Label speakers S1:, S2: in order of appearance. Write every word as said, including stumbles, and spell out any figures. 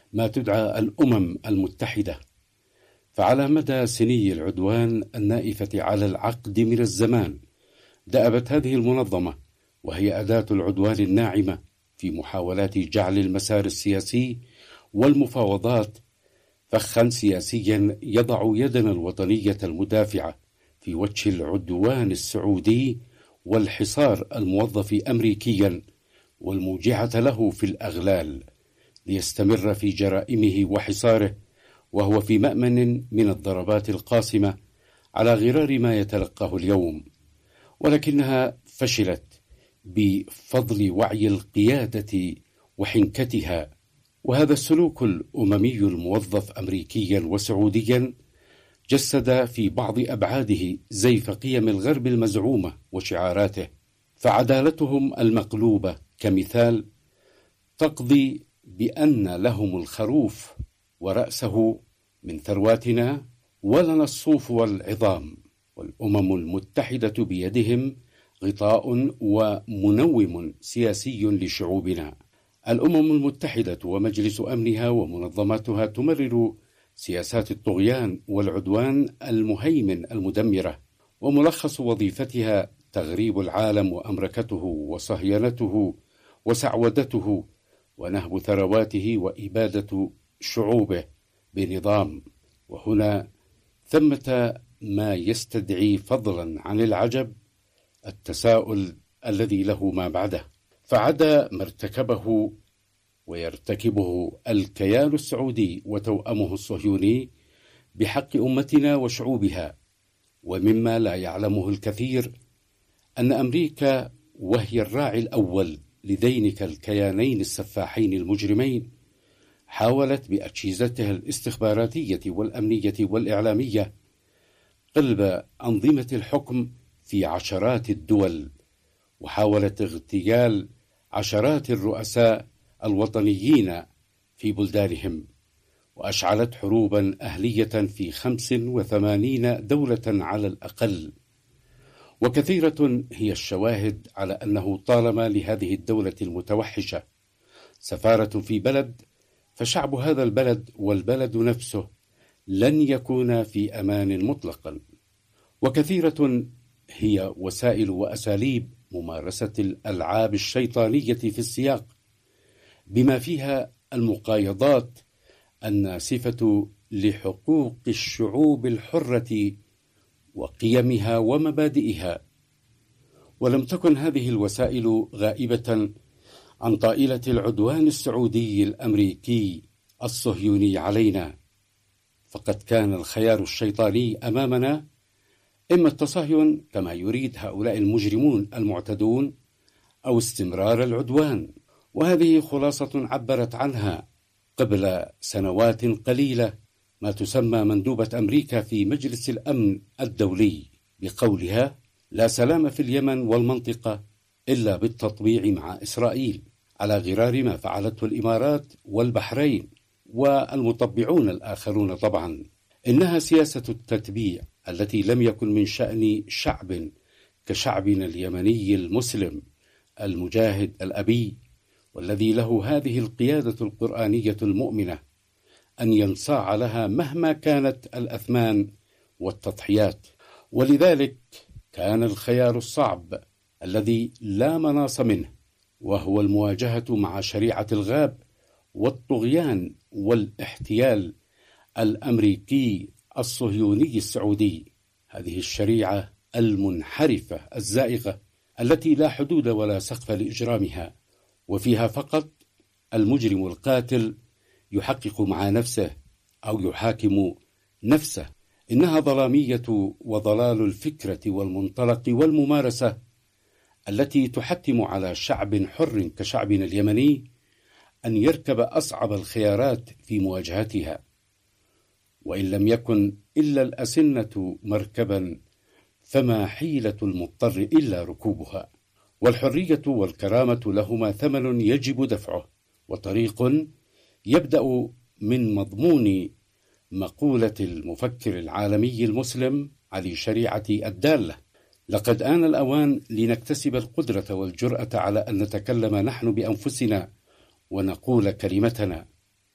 S1: ما تدعى الأمم المتحدة. فعلى مدى سني العدوان النائفة على العقد من الزمان، دأبت هذه المنظمة وهي أداة العدوان الناعمة في محاولات جعل المسار السياسي والمفاوضات فخا سياسيا يضع يدنا الوطنية المدافعة في وجه العدوان السعودي والحصار الموظف أمريكيا والموجعة له في الأغلال ليستمر في جرائمه وحصاره، وهو في مأمن من الضربات القاصمة على غرار ما يتلقاه اليوم، ولكنها فشلت بفضل وعي القيادة وحنكتها. وهذا السلوك الأممي الموظف أمريكيا وسعوديا جسد في بعض أبعاده زيف قيم الغرب المزعومة وشعاراته، فعدالتهم المقلوبة كمثال تقضي بأن لهم الخروف ورأسه من ثرواتنا ولنا الصوف والعظام، والأمم المتحدة بيدهم غطاء ومنوم سياسي لشعوبنا. الأمم المتحدة ومجلس أمنها ومنظماتها تمرر سياسات الطغيان والعدوان المهيمن المدمرة، وملخص وظيفتها تغريب العالم وأمركته وصهينته وسعودته ونهب ثرواته وإبادة شعوبه بنظام. وهنا ثمة ما يستدعي فضلا عن العجب التساؤل الذي له ما بعده، فعدا ما ارتكبه ويرتكبه الكيان السعودي وتوأمه الصهيوني بحق أمتنا وشعوبها، ومما لا يعلمه الكثير أن أمريكا وهي الراعي الأول لذينك الكيانين السفاحين المجرمين حاولت بأجهزتها الاستخباراتية والأمنية والإعلامية قلب أنظمة الحكم في عشرات الدول، وحاولت اغتيال عشرات الرؤساء الوطنيين في بلدانهم، وأشعلت حروبا أهلية في خمس وثمانين دولة على الأقل. وكثيرة هي الشواهد على أنه طالما لهذه الدولة المتوحشة سفارة في بلد، فشعب هذا البلد والبلد نفسه لن يكون في أمان مطلقا. وكثيرة هي وسائل وأساليب ممارسة الألعاب الشيطانية في السياق، بما فيها المقايضات الناسفة لحقوق الشعوب الحرة وقيمها ومبادئها. ولم تكن هذه الوسائل غائبة عن طائلة العدوان السعودي الأمريكي الصهيوني علينا، فقد كان الخيار الشيطاني أمامنا إما التصهين كما يريد هؤلاء المجرمون المعتدون، أو استمرار العدوان. وهذه خلاصة عبرت عنها قبل سنوات قليلة ما تسمى مندوبة أمريكا في مجلس الأمن الدولي بقولها: لا سلام في اليمن والمنطقة إلا بالتطبيع مع إسرائيل، على غرار ما فعلته الإمارات والبحرين والمطبعون الآخرون. طبعا إنها سياسة التتبيع التي لم يكن من شأن شعب كشعبنا اليمني المسلم المجاهد الأبي، والذي له هذه القيادة القرآنية المؤمنة، أن ينصاع لها مهما كانت الأثمان والتضحيات. ولذلك كان الخيار الصعب الذي لا مناص منه، وهو المواجهة مع شريعة الغاب والطغيان والاحتيال الأمريكي الصهيوني السعودي، هذه الشريعة المنحرفة الزائغة التي لا حدود ولا سقف لإجرامها، وفيها فقط المجرم القاتل يحقق مع نفسه أو يحاكم نفسه. إنها ظلامية وضلال الفكرة والمنطلق والممارسة التي تحتم على شعب حر كشعبنا اليمني أن يركب أصعب الخيارات في مواجهتها، وإن لم يكن إلا الأسنة مركبا فما حيلة المضطر إلا ركوبها. والحرية والكرامة لهما ثمن يجب دفعه، وطريق يبدأ من مضمون مقولة المفكر العالمي المسلم علي شريعة الدالة: لقد آن الأوان لنكتسب القدرة والجرأة على أن نتكلم نحن بأنفسنا ونقول كلمتنا،